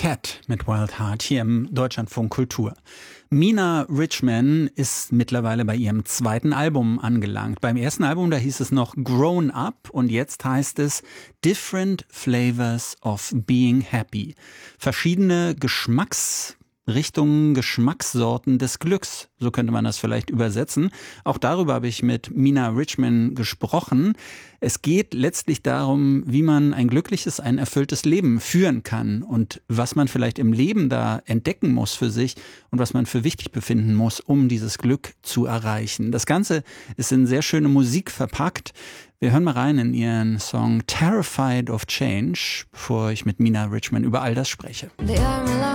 Cat mit Wild Heart hier im Deutschlandfunk Kultur. Mina Richman ist mittlerweile bei ihrem zweiten Album angelangt. Beim ersten Album, da hieß es noch Grown Up und jetzt heißt es Different Flavors of Being Happy. Verschiedene Geschmacksrichtungen, Geschmackssorten des Glücks, so könnte man das vielleicht übersetzen. Auch darüber habe ich mit Mina Richman gesprochen. Es geht letztlich darum, wie man ein glückliches, ein erfülltes Leben führen kann und was man vielleicht im Leben da entdecken muss für sich und was man für wichtig befinden muss, um dieses Glück zu erreichen. Das Ganze ist in sehr schöne Musik verpackt. Wir hören mal rein in ihren Song Terrified of Change, bevor ich mit Mina Richman über all das spreche.